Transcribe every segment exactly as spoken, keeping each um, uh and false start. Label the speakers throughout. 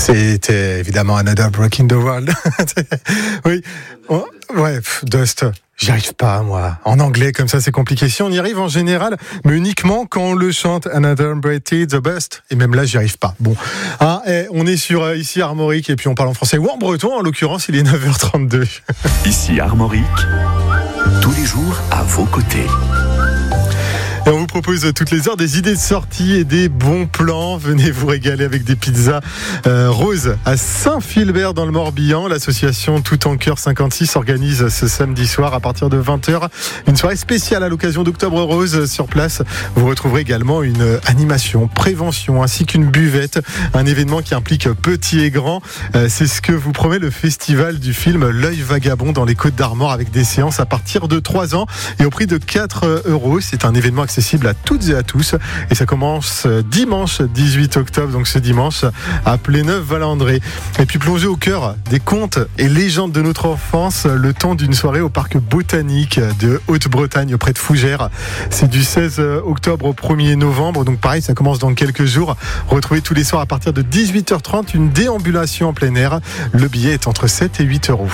Speaker 1: C'était évidemment Another Break in the World. Oui, oh, ouais, pff, Dust. J'y arrive pas, moi. En anglais, comme ça, c'est compliqué. Si on y arrive en général, mais uniquement quand on le chante. Another Break in the Bust. Et même là, j'y arrive pas. Bon. Hein, eh, on est sur, euh, ici, Armorique, et puis on parle en français ou en breton. En l'occurrence, il est neuf heures trente-deux.
Speaker 2: Ici, Armorique. Tous les jours, à vos côtés.
Speaker 1: Et on vous propose toutes les heures des idées de sortie et des bons plans. Venez vous régaler avec des pizzas euh, roses à Saint-Philbert dans le Morbihan. L'association Tout en Cœur cinquante-six organise ce samedi soir à partir de vingt heures une soirée spéciale à l'occasion d'Octobre Rose. Sur place, vous retrouverez également une animation, prévention ainsi qu'une buvette. Un événement qui implique petits et grands. Euh, c'est ce que vous promet le festival du film L'œil vagabond dans les Côtes d'Armor avec des séances à partir de trois ans et au prix de quatre euros. C'est un événement accessible accessible à toutes et à tous et ça commence dimanche dix-huit octobre, donc ce dimanche à Pléneuf-Valandré. Et puis plonger au cœur des contes et légendes de notre enfance le temps d'une soirée au parc botanique de Haute-Bretagne auprès de Fougères. C'est du seize octobre au premier novembre, donc pareil, ça commence dans quelques jours. Retrouvez tous les soirs à partir de dix-huit heures trente une déambulation en plein air. Le billet est entre sept et huit euros.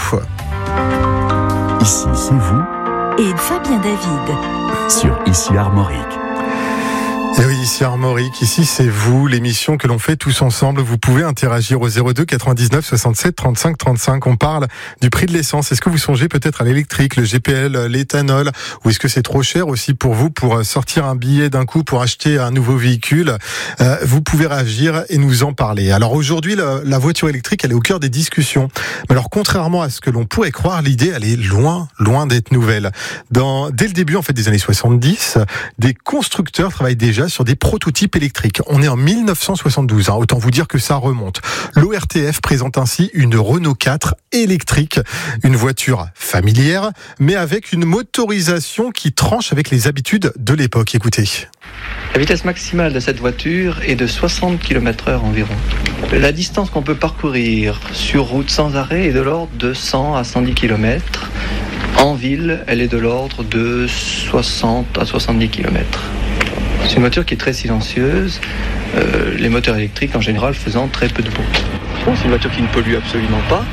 Speaker 2: Ici, c'est vous
Speaker 3: et Fabien David
Speaker 2: sur Ici Armorique.
Speaker 1: Et oui, ici Armorique, ici c'est vous, l'émission que l'on fait tous ensemble. Vous pouvez interagir au zéro deux quatre-vingt-dix-neuf soixante-sept trente-cinq trente-cinq. On parle du prix de l'essence. Est-ce que vous songez peut-être à l'électrique, le G P L, l'éthanol, ou est-ce que c'est trop cher aussi pour vous pour sortir un billet d'un coup pour acheter un nouveau véhicule? euh, Vous pouvez réagir et nous en parler. Alors aujourd'hui, la, la voiture électrique, elle est au cœur des discussions. Mais alors contrairement à ce que l'on pourrait croire, l'idée, elle est loin, loin d'être nouvelle. Dans, dès le début en fait des années soixante-dix, des constructeurs travaillent déjà sur des prototypes électriques. On est en mille neuf cent soixante-douze, hein, autant vous dire que ça remonte. L'O R T F présente ainsi une Renault quatre électrique, une voiture familière, mais avec une motorisation qui tranche avec les habitudes de l'époque. Écoutez.
Speaker 4: La vitesse maximale de cette voiture est de soixante kilomètres heure environ. La distance qu'on peut parcourir sur route sans arrêt est de l'ordre de cent à cent dix kilomètres. En ville, elle est de l'ordre de soixante à soixante-dix kilomètres. C'est une voiture qui est très silencieuse, euh, les moteurs électriques en général faisant très peu de bruit. C'est une voiture qui ne pollue absolument pas.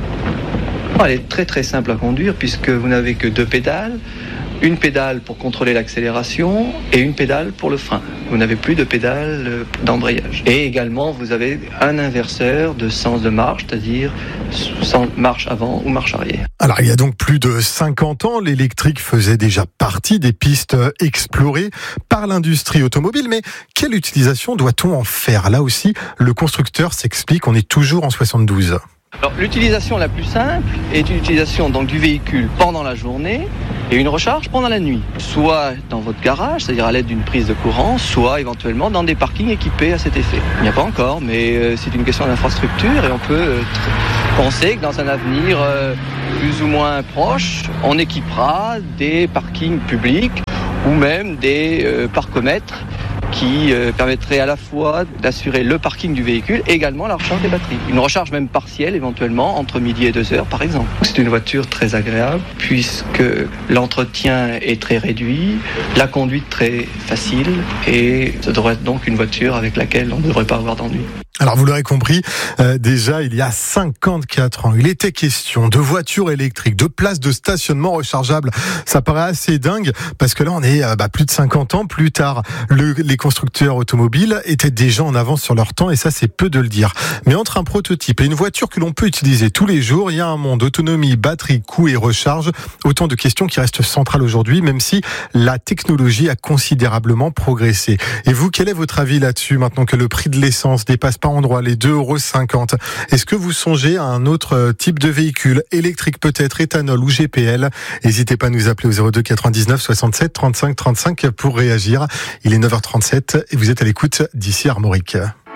Speaker 4: Elle est très très simple à conduire puisque vous n'avez que deux pédales. Une pédale pour contrôler l'accélération et une pédale pour le frein. Vous n'avez plus de pédale d'embrayage. Et également, vous avez un inverseur de sens de marche, c'est-à-dire marche avant ou marche arrière.
Speaker 1: Alors, il y a donc plus de cinquante ans, l'électrique faisait déjà partie des pistes explorées par l'industrie automobile. Mais quelle utilisation doit-on en faire? Là aussi, le constructeur s'explique, on est toujours en soixante-douze.
Speaker 4: Alors, l'utilisation la plus simple est une utilisation donc, du véhicule pendant la journée et une recharge pendant la nuit. Soit dans votre garage, c'est-à-dire à l'aide d'une prise de courant, soit éventuellement dans des parkings équipés à cet effet. Il n'y a pas encore, mais euh, c'est une question d'infrastructure et on peut euh, penser que dans un avenir euh, plus ou moins proche, on équipera des parkings publics ou même des euh, parcomètres qui euh, permettrait à la fois d'assurer le parking du véhicule et également la recharge des batteries. Une recharge même partielle éventuellement entre midi et deux heures par exemple. C'est une voiture très agréable puisque l'entretien est très réduit, la conduite très facile et ce devrait être donc une voiture avec laquelle on ne devrait pas avoir d'ennui.
Speaker 1: Alors vous l'aurez compris, euh, déjà il y a cinquante-quatre ans, il était question de voitures électriques, de places de stationnement rechargeables. Ça paraît assez dingue parce que là on est euh, bah, plus de cinquante ans plus tard. Le, les constructeurs automobiles étaient déjà en avance sur leur temps et ça c'est peu de le dire. Mais entre un prototype et une voiture que l'on peut utiliser tous les jours, il y a un monde autonomie, batterie, coût et recharge. Autant de questions qui restent centrales aujourd'hui, même si la technologie a considérablement progressé. Et vous, quel est votre avis là-dessus maintenant que le prix de l'essence dépasse pas endroit les deux euros cinquante? Est-ce que vous songez à un autre type de véhicule, électrique peut-être, éthanol ou G P L? N'hésitez pas à nous appeler au zéro deux quatre-vingt-dix-neuf soixante-sept trente-cinq trente-cinq pour réagir. Il est neuf heures trente-sept et vous êtes à l'écoute d'Ici Armorique.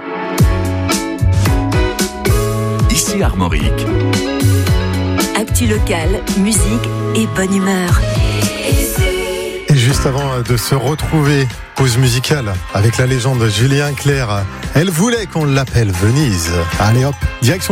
Speaker 2: Ici Armorique.
Speaker 3: Actu locale, musique et bonne humeur.
Speaker 1: Et juste avant de se retrouver, pause musicale avec la légende Julien Clerc. Elle voulait qu'on l'appelle Venise. Allez hop, direction